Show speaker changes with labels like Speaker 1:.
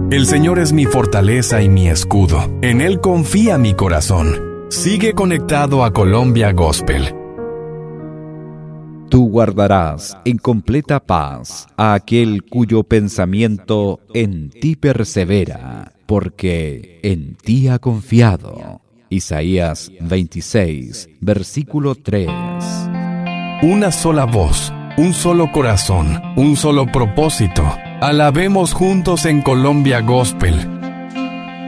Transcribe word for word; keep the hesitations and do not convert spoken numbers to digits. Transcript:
Speaker 1: El Señor es mi fortaleza y mi escudo. En Él confía mi corazón. Sigue conectado a Colombia Gospel.
Speaker 2: Tú guardarás en completa paz a aquel cuyo pensamiento en ti persevera, porque en ti ha confiado. Isaías veintiséis, versículo tres.
Speaker 1: Una sola voz, un solo corazón, un solo propósito. Alabemos juntos en Colombia Gospel.